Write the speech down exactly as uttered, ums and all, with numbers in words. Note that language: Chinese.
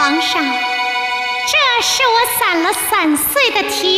皇上，这是我散了三岁的体